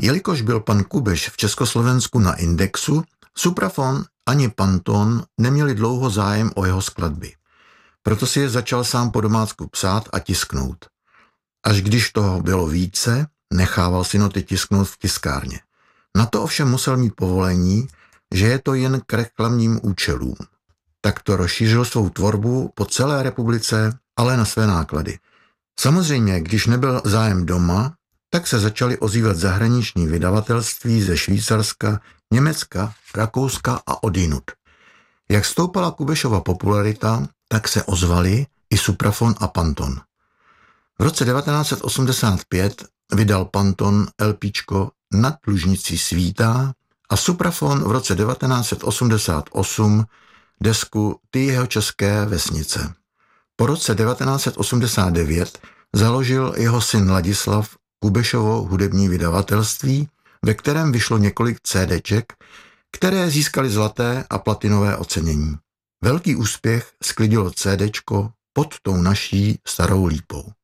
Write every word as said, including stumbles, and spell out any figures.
Jelikož byl pan Kubeš v Československu na indexu, Supraphon ani Panton neměli dlouho zájem o jeho skladby. Proto si je začal sám po domácku psát a tisknout. Až když toho bylo více, nechával si noty tisknout v tiskárně. Na to ovšem musel mít povolení, že je to jen k reklamním účelům. Takto rozšířil svou tvorbu po celé republice, ale na své náklady. Samozřejmě, když nebyl zájem doma, tak se začaly ozývat zahraniční vydavatelství ze Švýcarska, Německa, Rakouska a odjinud. Jak stoupala Kubešova popularita, tak se ozvali i Supraphon a Panton. V roce devatenáct set osmdesát pět vydal Panton LPčko Nad Lužnicí svítá a Supraphon v roce devatenáct set osmdesát osm desku Ty jihočeské vesnice. Po roce devatenáct set osmdesát devět založil jeho syn Ladislav Kubešovo hudební vydavatelství, ve kterém vyšlo několik CDček, které získaly zlaté a platinové ocenění. Velký úspěch sklidilo CDčko Pod tou naší starou lípou.